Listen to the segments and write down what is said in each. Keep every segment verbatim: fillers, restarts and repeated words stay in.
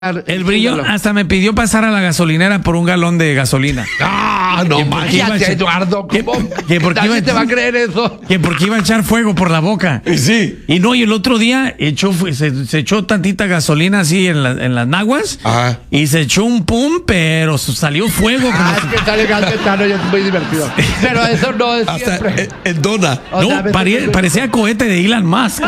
El brillo hasta me pidió pasar a la gasolinera por un galón de gasolina. ¡Ah, no manches, Eduardo! ¿Cómo que porque nadie iba, te va a creer eso? Que porque iba a echar fuego por la boca. Y sí. Y no, y el otro día echó, se, se echó tantita gasolina así en, la, en las naguas. Ajá. Y se echó un pum, pero salió fuego. Ah, es que sale gas metano y es muy divertido. Pero eso no es hasta siempre. En, en dona. O no, sea, pare, parecía cohete de Elon Musk.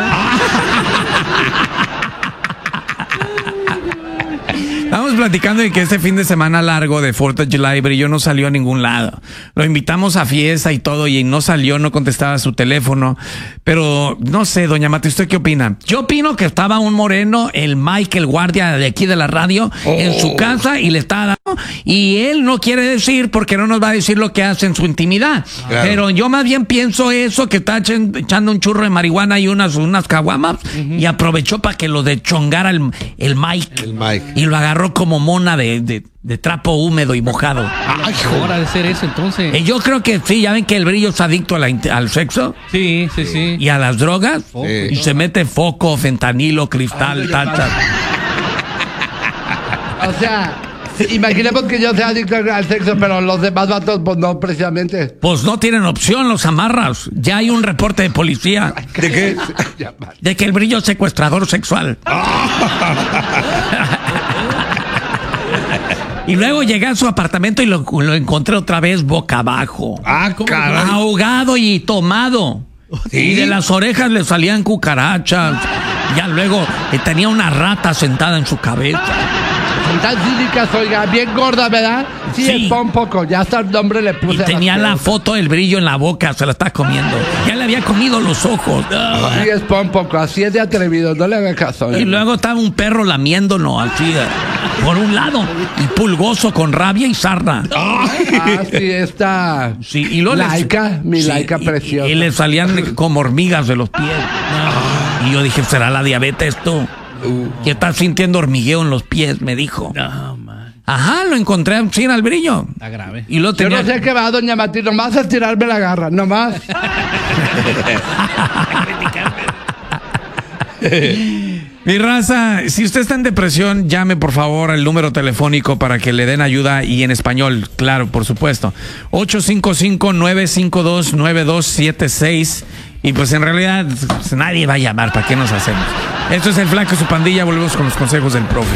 Estamos platicando de que este fin de semana largo de Fourth of July, Brillo no salió a ningún lado. Lo invitamos a fiesta y todo y no salió, no contestaba su teléfono. Pero no sé, doña Mati, ¿usted qué opina? Yo opino que estaba un moreno, el Mike, el guardia de aquí de la radio, oh. en su casa y le estaba dando. Y él no quiere decir porque no nos va a decir lo que hace en su intimidad. Claro. Pero yo más bien pienso eso, que está echando un churro de marihuana y unas, unas caguamas uh-huh. y aprovechó para que lo dechongara el, el Mike. El Mike. Y lo agarró como mona de, de, de trapo húmedo y mojado. Ay, hora de ser eso entonces. Eh, yo creo que sí, ya ven que el brillo es adicto a la, al sexo. Sí, sí, sí. Y a las drogas. Sí. Y se mete foco, fentanilo, cristal, tacha. O sea, imaginemos que yo sea adicto al sexo, pero los demás vatos, pues no, precisamente. Pues no tienen opción, los amarras. Ya hay un reporte de policía. ¿De qué? De que el brillo es secuestrador sexual. Y luego llegué a su apartamento y lo, lo encontré otra vez boca abajo. Ah, caray. Ahogado y tomado. ¿Sí? Y de las orejas le salían cucarachas. Ya luego eh, tenía una rata sentada en su cabeza. Son tan cínicas, oiga, bien gorda, ¿verdad? Sí, Sí. es un poco, ya hasta el nombre le Y puse. tenía a la foto del brillo en la boca, se la está comiendo. Ya le había comido los ojos. Sí, es un poco, así es de atrevido, no le haga caso. Y ¿eh? luego estaba un perro lamiéndonos así, eh, por un lado, y pulgoso con rabia y sarna. Ah, sí, está. Sí, y luego le- Laica, mi sí, laica y- preciosa. Y, le salían como hormigas de los pies. Y yo dije, ¿será la diabetes tú? Uh. Que estás sintiendo hormigueo en los pies, me dijo. No, man. Ajá, lo encontré sin al brillo. Está grave. Y lo Yo tenía. no sé qué va, doña Mati, nomás a tirarme la garra, nomás. Mi raza, si usted está en depresión, llame por favor al número telefónico para que le den ayuda y en español, claro, por supuesto. ocho cinco cinco, nueve cinco dos, nueve dos siete seis. Y pues en realidad pues, nadie va a llamar, ¿para qué nos hacemos? Esto es El Flaco y su pandilla, volvemos con los consejos del profe.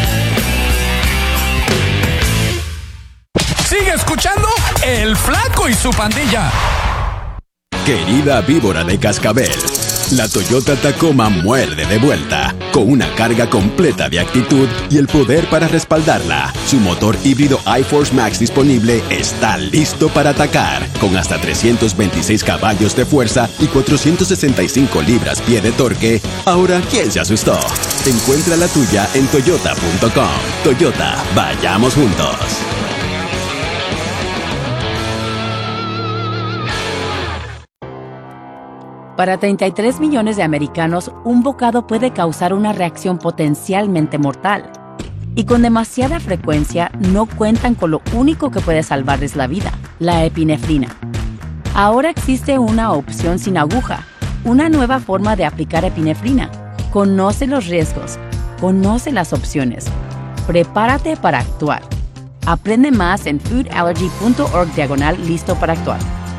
Sigue escuchando El Flaco y su pandilla. Querida víbora de cascabel, la Toyota Tacoma muerde de vuelta, con una carga completa de actitud y el poder para respaldarla. Su motor híbrido iForce Max disponible está listo para atacar, con hasta trescientos veintiséis caballos de fuerza y cuatrocientos sesenta y cinco libras-pie de torque. Ahora, ¿quién se asustó? Encuentra la tuya en toyota punto com. Toyota, vayamos juntos. Para treinta y tres millones de americanos, un bocado puede causar una reacción potencialmente mortal. Y con demasiada frecuencia, no cuentan con lo único que puede salvarles la vida, la epinefrina. Ahora existe una opción sin aguja, una nueva forma de aplicar epinefrina. Conoce los riesgos, conoce las opciones. Prepárate para actuar. Aprende más en foodallergy punto org diagonal listo para actuar.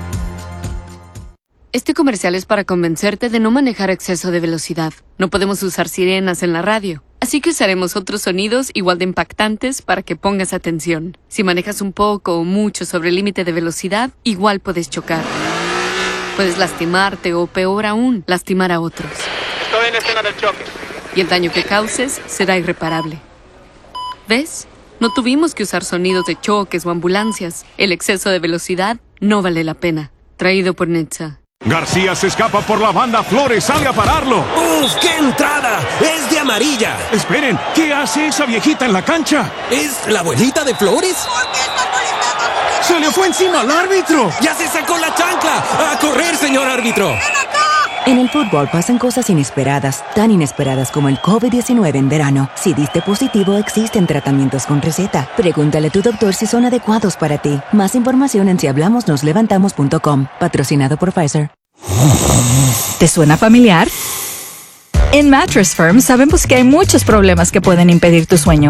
Este comercial es para convencerte de no manejar a exceso de velocidad. No podemos usar sirenas en la radio, así que usaremos otros sonidos igual de impactantes para que pongas atención. Si manejas un poco o mucho sobre el límite de velocidad, igual puedes chocar. Puedes lastimarte o, peor aún, lastimar a otros. Estoy en escena del choque. Y el daño que causes será irreparable. ¿Ves? No tuvimos que usar sonidos de choques o ambulancias. El exceso de velocidad no vale la pena. Traído por Netza. García se escapa por la banda, Flores sale a pararlo. ¡Uf, qué entrada! ¡Es de amarilla! Esperen, ¿qué hace esa viejita en la cancha? ¿Es la abuelita de Flores? ¡Se le fue encima al árbitro! ¡Ya se sacó la chancla! ¡A correr, señor árbitro! En el fútbol pasan cosas inesperadas, tan inesperadas como el COVID diecinueve en verano. Si diste positivo, existen tratamientos con receta. Pregúntale a tu doctor si son adecuados para ti. Más información en si hablamos nos levantamos punto com. Patrocinado por Pfizer. ¿Te suena familiar? En Mattress Firm sabemos que hay muchos problemas que pueden impedir tu sueño,